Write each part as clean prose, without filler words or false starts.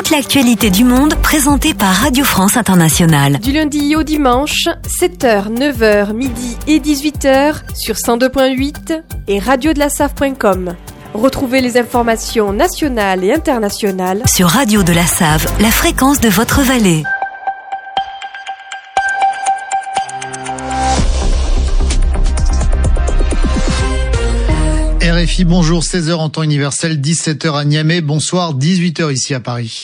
toute l'actualité du monde présentée par Radio France Internationale. Du lundi au dimanche, 7h, 9h, midi et 18h sur 102.8 et radiodelasave.com. Retrouvez les informations nationales et internationales sur Radio de la Save, la fréquence de votre vallée. RFI, bonjour, 16h en temps universel, 17h à Niamey, bonsoir, 18h ici à Paris.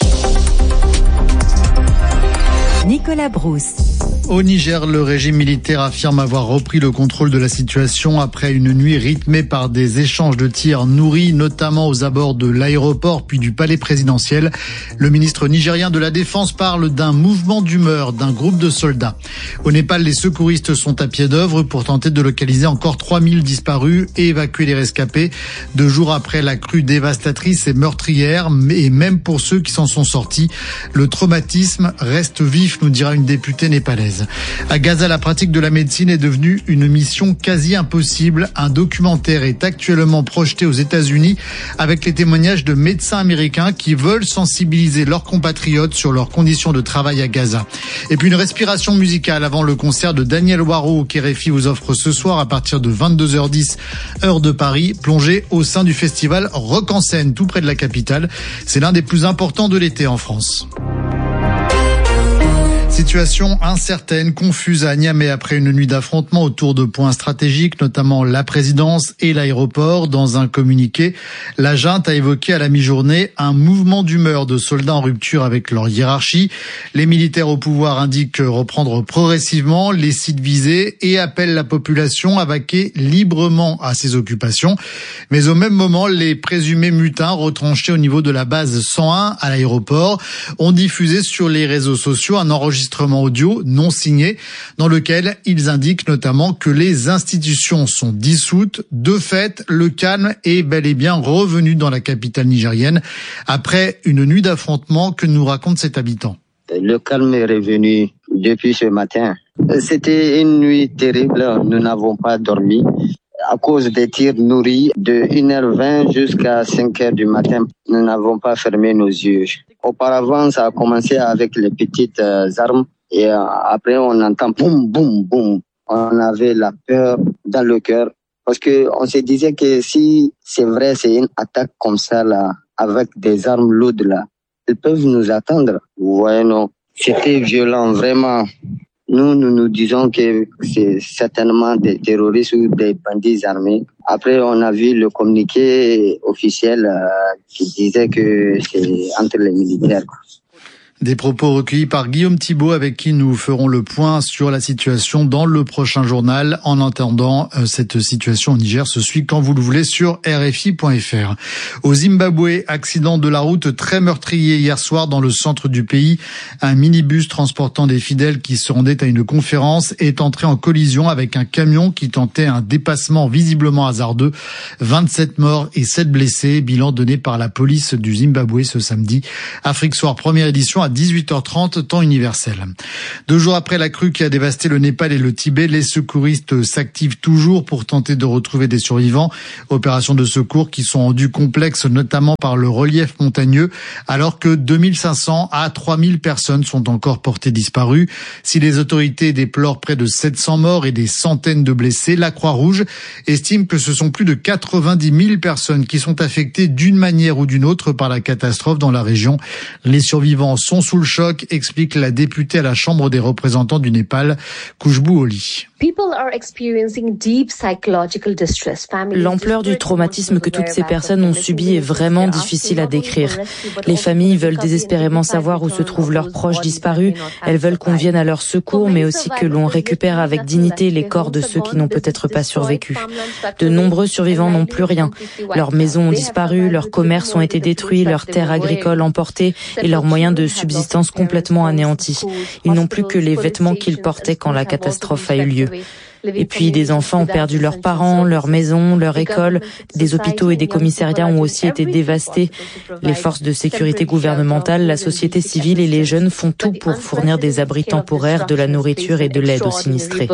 Nicolas Brousse. Au Niger, le régime militaire affirme avoir repris le contrôle de la situation après une nuit rythmée par des échanges de tirs nourris, notamment aux abords de l'aéroport puis du palais présidentiel. Le ministre nigérien de la Défense parle d'un mouvement d'humeur d'un groupe de soldats. Au Népal, les secouristes sont à pied d'œuvre pour tenter de localiser encore 3000 disparus et évacuer les rescapés. 2 jours après la crue dévastatrice et meurtrière, et même pour ceux qui s'en sont sortis, le traumatisme reste vif, nous dira une députée népalaise. À Gaza, la pratique de la médecine est devenue une mission quasi impossible. Un documentaire est actuellement projeté aux États-Unis avec les témoignages de médecins américains qui veulent sensibiliser leurs compatriotes sur leurs conditions de travail à Gaza. Et puis une respiration musicale avant le concert de Daniel Waro qu'RFI vous offre ce soir à partir de 22h10 heure de Paris, plongé au sein du festival Rock en Seine, tout près de la capitale. C'est l'un des plus importants de l'été en France. Situation incertaine, confuse à Niamey après une nuit d'affrontement autour de points stratégiques, notamment la présidence et l'aéroport. Dans un communiqué, la junte a évoqué à la mi-journée un mouvement d'humeur de soldats en rupture avec leur hiérarchie. Les militaires au pouvoir indiquent reprendre progressivement les sites visés et appellent la population à vaquer librement à ses occupations. Mais au même moment, les présumés mutins retranchés au niveau de la base 101 à l'aéroport ont diffusé sur les réseaux sociaux un enregistrement audio non signé dans lequel ils indiquent notamment que les institutions sont dissoutes. De fait, le calme est bel et bien revenu dans la capitale nigérienne après une nuit d'affrontement que nous raconte cet habitant. Le calme est revenu depuis ce matin. C'était une nuit terrible, nous n'avons pas dormi à cause des tirs nourris de 1h20 jusqu'à 5h du matin. Nous n'avons pas fermé nos yeux. Auparavant, ça a commencé avec les petites armes et après on entend boum, boum, boum. On avait la peur dans le cœur parce que on se disait que si c'est vrai, c'est une attaque comme ça là, avec des armes lourdes là, ils peuvent nous attendre. Vous voyez, non, c'était violent vraiment. Nous disons que c'est certainement des terroristes ou des bandits armés. Après, on a vu le communiqué officiel qui disait que c'est entre les militaires. Des propos recueillis par Guillaume Thibault avec qui nous ferons le point sur la situation dans le prochain journal. En attendant, cette situation au Niger se suit quand vous le voulez sur RFI.fr. Au Zimbabwe, accident de la route très meurtrier hier soir dans le centre du pays. Un minibus transportant des fidèles qui se rendaient à une conférence est entré en collision avec un camion qui tentait un dépassement visiblement hasardeux. 27 morts et 7 blessés. Bilan donné par la police du Zimbabwe ce samedi. Afrique Soir, première édition à 18h30, temps universel. 2 jours après la crue qui a dévasté le Népal et le Tibet, les secouristes s'activent toujours pour tenter de retrouver des survivants. Opérations de secours qui sont rendues complexes, notamment par le relief montagneux, alors que 2500 à 3000 personnes sont encore portées disparues. Si les autorités déplorent près de 700 morts et des centaines de blessés, la Croix-Rouge estime que ce sont plus de 90 000 personnes qui sont affectées d'une manière ou d'une autre par la catastrophe dans la région. Les survivants sont sous le choc, explique la députée à la Chambre des représentants du Népal, Khushbu Oli. L'ampleur du traumatisme que toutes ces personnes ont subi est vraiment difficile à décrire. Les familles veulent désespérément savoir où se trouvent leurs proches disparus. Elles veulent qu'on vienne à leur secours, mais aussi que l'on récupère avec dignité les corps de ceux qui n'ont peut-être pas survécu. De nombreux survivants n'ont plus rien. Leurs maisons ont disparu, leurs commerces ont été détruits, leurs terres agricoles emportées et leurs moyens de subsistance complètement anéantis. Ils n'ont plus que les vêtements qu'ils portaient quand la catastrophe a eu lieu. Et puis des enfants ont perdu leurs parents, leurs maisons, leur école. Des hôpitaux et des commissariats ont aussi été dévastés. Les forces de sécurité gouvernementales, la société civile et les jeunes font tout pour fournir des abris temporaires, de la nourriture et de l'aide aux sinistrés.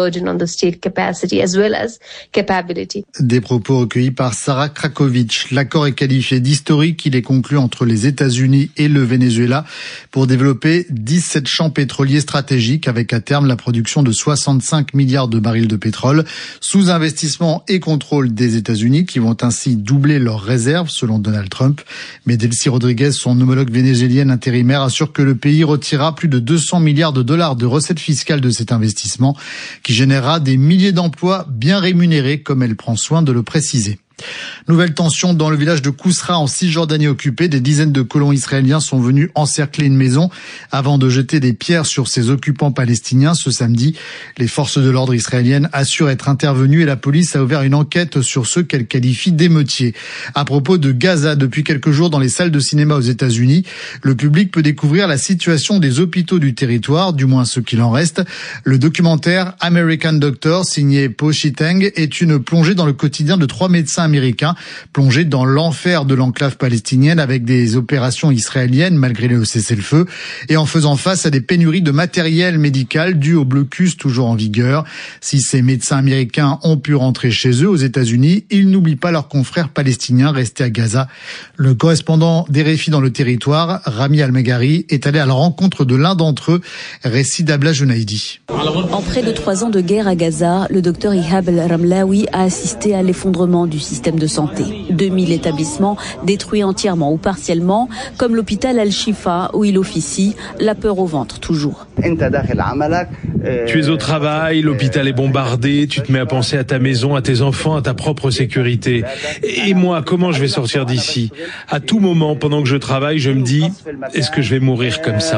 Des propos recueillis par Sarah Krakovic. L'accord est qualifié d'historique. Il est conclu entre les États-Unis et le Venezuela pour développer 17 champs pétroliers stratégiques avec à terme la production de 65 milliards de barils de pétrole. Sous investissement et contrôle des États-Unis qui vont ainsi doubler leurs réserves selon Donald Trump. Mais Delcy Rodriguez, son homologue vénézuélienne intérimaire, assure que le pays retirera plus de 200 milliards de dollars de recettes fiscales de cet investissement qui générera des milliers d'emplois bien rémunérés comme elle prend soin de le préciser. Nouvelle tension dans le village de Kousra en Cisjordanie occupée. Des dizaines de colons israéliens sont venus encercler une maison avant de jeter des pierres sur ses occupants palestiniens. Ce samedi, les forces de l'ordre israéliennes assurent être intervenues et la police a ouvert une enquête sur ceux qu'elle qualifie d'émeutiers. À propos de Gaza, depuis quelques jours dans les salles de cinéma aux États-Unis, le public peut découvrir la situation des hôpitaux du territoire, du moins ceux qu'il en reste. Le documentaire American Doctor, signé Po Shiteng, est une plongée dans le quotidien de 3 médecins américains plongés dans l'enfer de l'enclave palestinienne avec des opérations israéliennes malgré le cessez-le-feu et en faisant face à des pénuries de matériel médical dues au blocus toujours en vigueur. Si ces médecins américains ont pu rentrer chez eux aux États-Unis, ils n'oublient pas leurs confrères palestiniens restés à Gaza. Le correspondant d'RFI dans le territoire, Rami Al-Meghari, est allé à la rencontre de l'un d'entre eux, récit d'Abla Junaidi. En près de 3 ans de guerre à Gaza, le docteur Ihab El-Ramlaoui a assisté à l'effondrement du système de santé. 2000 établissements détruits entièrement ou partiellement, comme l'hôpital Al-Shifa où il officie, la peur au ventre toujours. Tu es au travail, l'hôpital est bombardé, tu te mets à penser à ta maison, à tes enfants, à ta propre sécurité. Et moi, comment je vais sortir d'ici ? À tout moment, pendant que je travaille, je me dis, est-ce que je vais mourir comme ça ?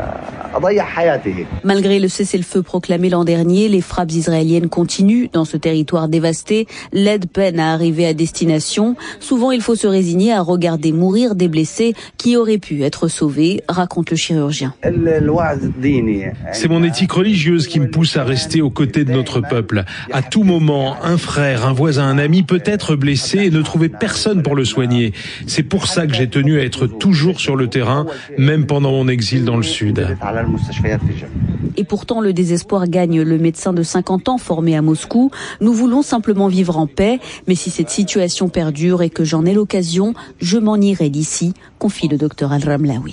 Malgré le cessez-le-feu proclamé l'an dernier, les frappes israéliennes continuent dans ce territoire dévasté. L'aide peine à arriver à destination. Souvent, il faut se résigner à regarder mourir des blessés qui auraient pu être sauvés, raconte le chirurgien. C'est mon éthique religieuse qui me pousse à rester aux côtés de notre peuple. À tout moment, un frère, un voisin, un ami peut être blessé et ne trouver personne pour le soigner. C'est pour ça que j'ai tenu à être toujours sur le terrain, même pendant mon exil dans le sud. Et pourtant, le désespoir gagne le médecin de 50 ans formé à Moscou. Nous voulons simplement vivre en paix, mais si cette situation perdure et que j'en ai l'occasion, je m'en irai d'ici, confie le docteur Al-Ramlaoui.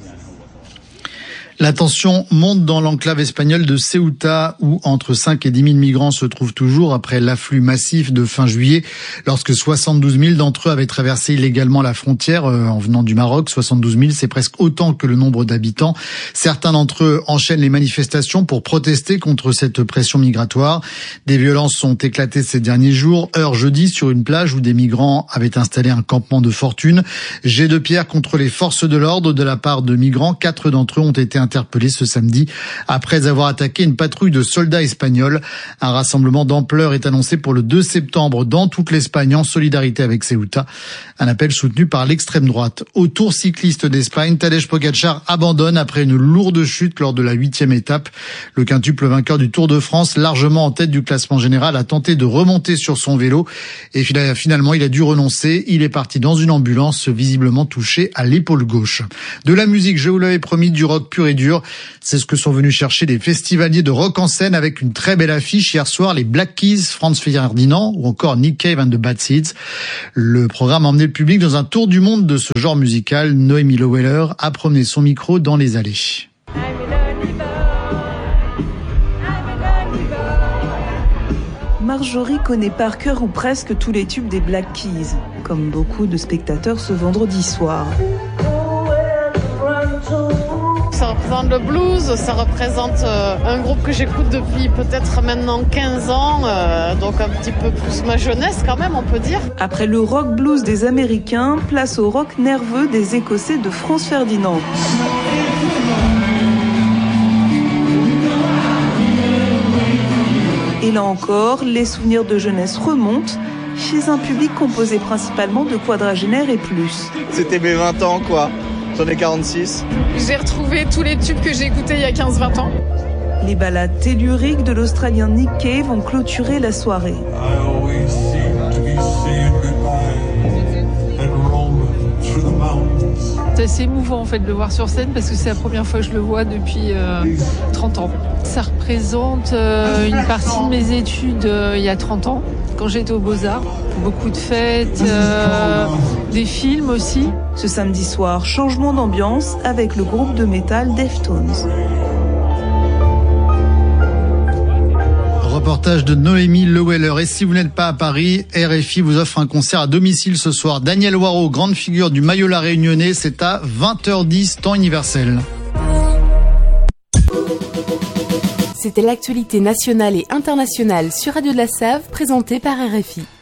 La tension monte dans l'enclave espagnole de Ceuta où entre 5 et 10 000 migrants se trouvent toujours après l'afflux massif de fin juillet lorsque 72 000 d'entre eux avaient traversé illégalement la frontière en venant du Maroc. 72 000, c'est presque autant que le nombre d'habitants. Certains d'entre eux enchaînent les manifestations pour protester contre cette pression migratoire. Des violences sont éclatées ces derniers jours. Heure jeudi sur une plage où des migrants avaient installé un campement de fortune. Jet de pierre contre les forces de l'ordre de la part de migrants. 4 d'entre eux ont été interpellés ce samedi après avoir attaqué une patrouille de soldats espagnols. Un rassemblement d'ampleur est annoncé pour le 2 septembre dans toute l'Espagne en solidarité avec Ceuta. Un appel soutenu par l'extrême droite. Au Tour cycliste d'Espagne, Tadej Pogačar abandonne après une lourde chute lors de la 8e étape. Le quintuple vainqueur du Tour de France, largement en tête du classement général, a tenté de remonter sur son vélo et finalement il a dû renoncer. Il est parti dans une ambulance visiblement touché à l'épaule gauche. De la musique, je vous l'avais promis, du rock pur et dur. C'est ce que sont venus chercher les festivaliers de rock en scène avec une très belle affiche hier soir, les Black Keys, Franz Ferdinand ou encore Nick Cave and the Bad Seeds. Le programme a emmené le public dans un tour du monde de ce genre musical. Noémie Loweller a promené son micro dans les allées. Marjorie connaît par cœur ou presque tous les tubes des Black Keys, comme beaucoup de spectateurs ce vendredi soir. Ça représente le blues, ça représente un groupe que j'écoute depuis peut-être maintenant 15 ans, donc un petit peu plus ma jeunesse quand même, on peut dire. Après le rock blues des Américains, place au rock nerveux des Écossais de Franz Ferdinand. Et là encore, les souvenirs de jeunesse remontent chez un public composé principalement de quadragénaires et plus. C'était mes 20 ans quoi. J'en ai 46. J'ai retrouvé tous les tubes que j'ai écoutés il y a 15-20 ans. Les ballades telluriques de l'Australien Nick Cave vont clôturer la soirée. C'est assez émouvant en fait de le voir sur scène parce que c'est la première fois que je le vois depuis 30 ans. Ça représente une partie de mes études il y a 30 ans, quand j'étais aux Beaux-Arts. Beaucoup de fêtes, des films aussi. Ce samedi soir, changement d'ambiance avec le groupe de métal Deftones. Reportage de Noémie Leweller. Et si vous n'êtes pas à Paris, RFI vous offre un concert à domicile ce soir. Daniel Waro, grande figure du Mayol réunionnais, c'est à 20h10, temps universel. C'était l'actualité nationale et internationale sur Radio de la Save, présentée par RFI.